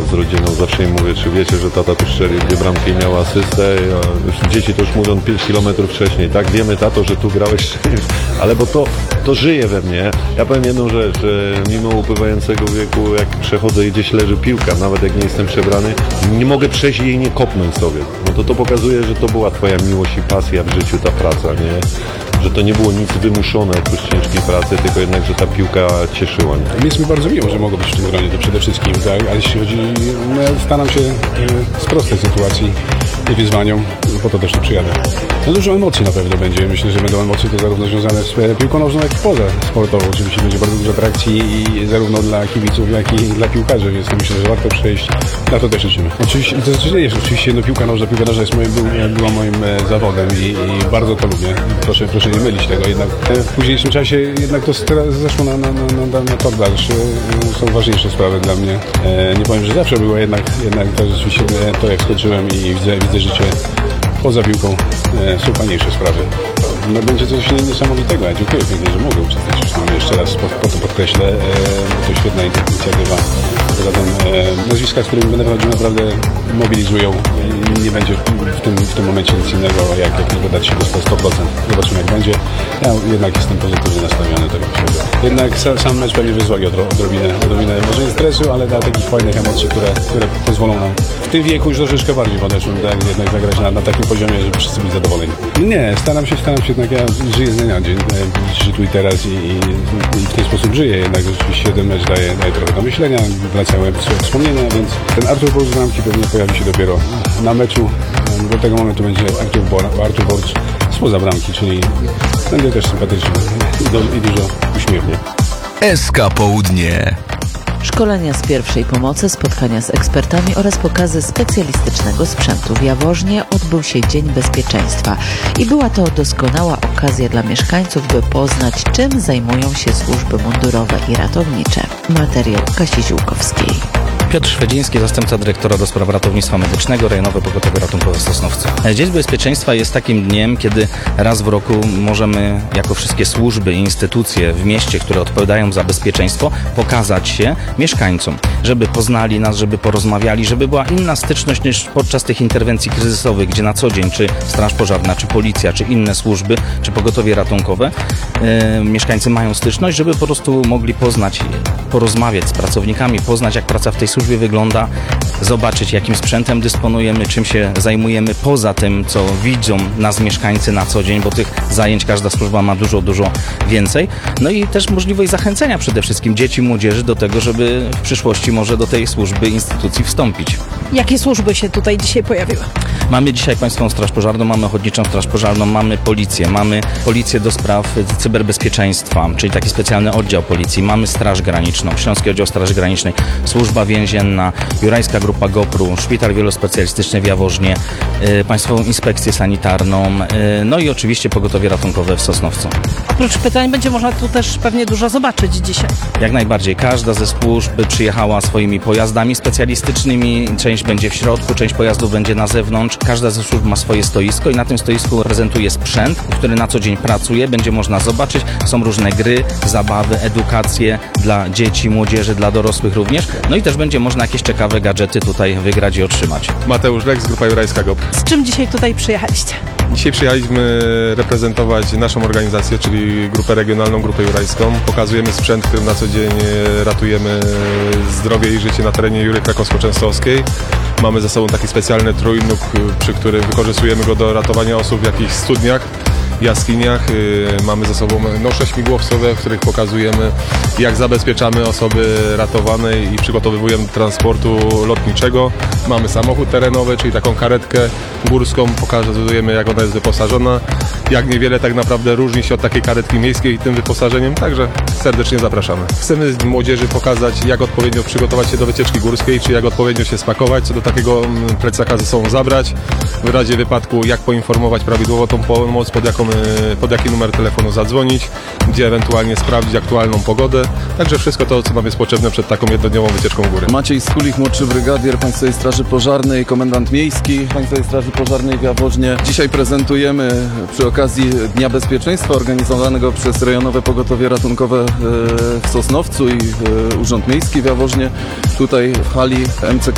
z rodziną, zawsze im mówię, czy wiecie, że tata tu strzelił 2 bramki i miał asystę, dzieci to już mówią 5 kilometrów wcześniej, tak, wiemy tato, że tu grałeś, ale bo to żyje we mnie. Ja powiem jedną rzecz, że mimo upływającego wieku, jak przechodzę i gdzieś leży piłka, nawet jak nie jestem przebrany, nie mogę przejść jej nie kopnąć sobie. No to pokazuje, że to była twoja miłość i pasja w życiu, ta praca, nie? Że to nie było nic wymuszone oprócz ciężkiej pracy, tylko jednak, że ta piłka cieszyła. Nie? Jest mi bardzo miło, że mogę być w tym gronie, to przede wszystkim, tak? Ale jeśli chodzi, no ja staram się sprostać sytuacji i wyzwaniom, po to też tu przyjadę. No dużo emocji na pewno będzie. Myślę, że będą emocje to zarówno związane z piłką nożną, jak i poza sportową. Oczywiście będzie bardzo dużo atrakcji i zarówno dla kibiców, jak i dla piłkarzy, więc myślę, że warto przejść. Na to też liczymy. Oczywiście, to znaczy, oczywiście no, piłka nożna była moim zawodem i bardzo to lubię. Proszę nie mylić tego. Jednak w późniejszym czasie jednak to zeszło na tor dalszy. Są ważniejsze sprawy dla mnie. Nie powiem, że zawsze było, jednak to rzeczywiście to, jak skończyłem i widzę życie poza piłką, są fajniejsze sprawy. No będzie coś niesamowitego. Ja dziękuję pięknie, że mogę uczestniczyć. No, jeszcze raz po to podkreślę, to świetna inicjatywa. Poza tym nazwiska, z którymi będę prowadził, naprawdę mobilizują. Nie będzie w tym momencie nic innego, jak nie dodać się do 100%. Zobaczymy, jak będzie. Ja jednak jestem pozytywnie nastawiony, tak jak się. Jednak sam mecz pewnie wyzwoli odrobinę może nie stresu, ale da takich fajnych emocji, które pozwolą nam w tym wieku już troszeczkę bardziej podeszłem, tak, jednak zagrać na takim poziomie, żeby wszyscy byli zadowoleni. Nie, staram się jednak, ja żyję z dnia na dzień, żyję tu i teraz i w ten sposób żyję, jednak rzeczywiście ten mecz daje trochę do myślenia, wracają swoje wspomnienia, więc ten Artur Boruc z bramki pewnie pojawi się dopiero na meczu. Do tego momentu będzie Artur Boruc spoza bramki, czyli będzie też sympatyczny i dużo uśmiechnie. SK Południe. Szkolenia z pierwszej pomocy, spotkania z ekspertami oraz pokazy specjalistycznego sprzętu. W Jaworznie odbył się Dzień Bezpieczeństwa i była to doskonała okazja dla mieszkańców, by poznać, czym zajmują się służby mundurowe i ratownicze. Materiał Kasi Ziółkowskiej. Piotr Szwedziński, zastępca dyrektora do spraw ratownictwa medycznego, Rejonowe Pogotowie Ratunkowe w Sosnowcu. Dzień Bezpieczeństwa jest takim dniem, kiedy raz w roku możemy, jako wszystkie służby i instytucje w mieście, które odpowiadają za bezpieczeństwo, pokazać się mieszkańcom, żeby poznali nas, żeby porozmawiali, żeby była inna styczność niż podczas tych interwencji kryzysowych, gdzie na co dzień czy Straż Pożarna, czy Policja, czy inne służby, czy Pogotowie Ratunkowe, mieszkańcy mają styczność, żeby po prostu mogli poznać, porozmawiać z pracownikami, poznać, jak praca w tej służbie wygląda, zobaczyć, jakim sprzętem dysponujemy, czym się zajmujemy poza tym, co widzą nas mieszkańcy na co dzień, bo tych zajęć każda służba ma dużo więcej. No i też możliwość zachęcenia przede wszystkim dzieci, młodzieży do tego, żeby w przyszłości może do tej służby, instytucji wstąpić. Jakie służby się tutaj dzisiaj pojawiły? Mamy dzisiaj Państwową Straż Pożarną, mamy Ochotniczą Straż Pożarną, mamy Policję do spraw cyberbezpieczeństwa, czyli taki specjalny oddział Policji, mamy Straż Graniczną, Śląski Oddział Straży Granicznej, Służba Więzienna, Jurajska Grupa GOPR-u, Szpital Wielospecjalistyczny w Jaworznie, Państwową Inspekcję Sanitarną, no i oczywiście Pogotowie Ratunkowe w Sosnowcu. Oprócz pytań będzie można tu też pewnie dużo zobaczyć dzisiaj. Jak najbardziej. Każda ze służb przyjechała swoimi pojazdami specjalistycznymi, część będzie w środku, część pojazdów będzie na zewnątrz. Każda ze służb ma swoje stoisko i na tym stoisku prezentuje sprzęt, który na co dzień pracuje, będzie można zobaczyć. Są różne gry, zabawy, edukacje dla dzieci, młodzieży, dla dorosłych również. No i też będzie można jakieś ciekawe gadżety tutaj wygrać i otrzymać. Mateusz Leks, Grupa Jurajska GOPR. Z czym dzisiaj tutaj przyjechaliście? Dzisiaj przyjechaliśmy reprezentować naszą organizację, czyli Grupę Regionalną, Grupę Jurajską. Pokazujemy sprzęt, którym na co dzień ratujemy zdrowie i życie na terenie Jury Krakowsko-Częstochowskiej. Mamy ze sobą taki specjalny trójnóg, przy którym wykorzystujemy go do ratowania osób w jakichś studniach, jaskiniach. Mamy ze sobą nosze śmigłowcowe, w których pokazujemy, jak zabezpieczamy osoby ratowane i przygotowujemy do transportu lotniczego. Mamy samochód terenowy, czyli taką karetkę górską, pokazujemy, jak ona jest wyposażona, jak niewiele tak naprawdę różni się od takiej karetki miejskiej tym wyposażeniem, także serdecznie zapraszamy. Chcemy młodzieży pokazać, jak odpowiednio przygotować się do wycieczki górskiej, czy jak odpowiednio się spakować, co do takiego plecaka ze sobą zabrać, w razie wypadku jak poinformować prawidłowo tą pomoc, pod jaki numer telefonu zadzwonić, gdzie ewentualnie sprawdzić aktualną pogodę, także wszystko to, co nam jest potrzebne przed taką jednodniową wycieczką w góry. Maciej Skulich, młodszy brygadier Państwowej Straży Pożarnej, komendant miejski Państwowej Straży Pożarnej w Jaworznie. Dzisiaj prezentujemy przy okazji Dnia Bezpieczeństwa organizowanego przez Rejonowe Pogotowie Ratunkowe w Sosnowcu i Urząd Miejski w Jaworznie, tutaj w hali MCK